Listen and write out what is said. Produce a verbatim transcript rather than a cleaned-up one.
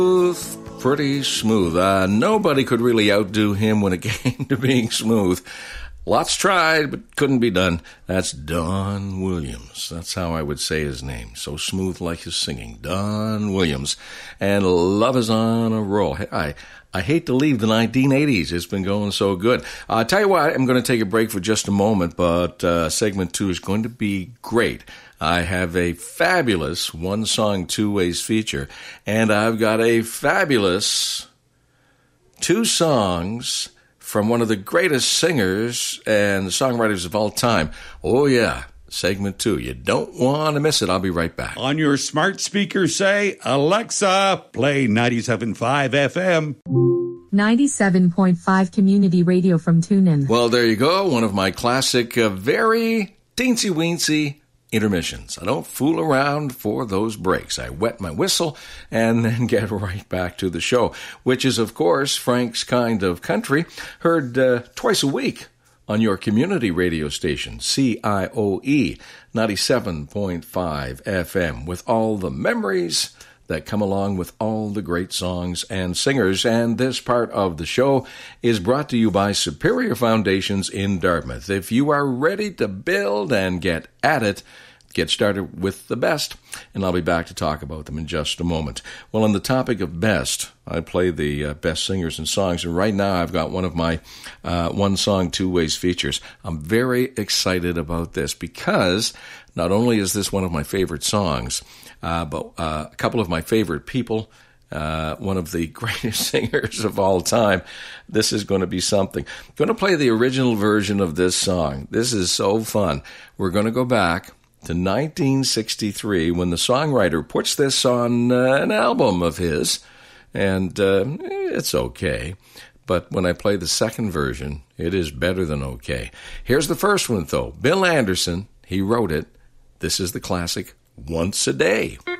Pretty smooth. Uh, nobody could really outdo him when it came to being smooth. Lots tried, but couldn't be done. That's Don Williams. That's how I would say his name. So smooth like his singing. Don Williams. And love is on a roll. I, I hate to leave the nineteen eighties. It's been going so good. I'll tell you what, I'm going to take a break for just a moment, but uh, segment two is going to be great. I have a fabulous one-song, two-ways feature, and I've got a fabulous two songs from one of the greatest singers and songwriters of all time. Oh, yeah, segment two. You don't want to miss it. I'll be right back. On your smart speaker, say, Alexa, play ninety-seven point five F M. ninety-seven point five Community Radio from TuneIn. Well, there you go. One of my classic, uh, very teensy-weensy intermissions. I don't fool around for those breaks. I wet my whistle and then get right back to the show, which is, of course, Frank's Kind of Country, heard uh, twice a week on your community radio station, C I O E, ninety-seven point five F M, with all the memories that come along with all the great songs and singers. And this part of the show is brought to you by Superior Foundations in Dartmouth. If you are ready to build and get at it, get started with the best, and I'll be back to talk about them in just a moment. Well, on the topic of best, I play the uh, best singers and songs, and right now I've got one of my uh, one-song, two-ways features. I'm very excited about this because not only is this one of my favorite songs, uh, but uh, a couple of my favorite people, Uh, one of the greatest singers of all time. This is going to be something. I'm going to play the original version of this song. This is so fun. We're going to go back to nineteen sixty-three when the songwriter puts this on uh, an album of his, and uh, it's okay. But when I play the second version, it is better than okay. Here's the first one, though. Bill Anderson, he wrote it. This is the classic, Once a Day.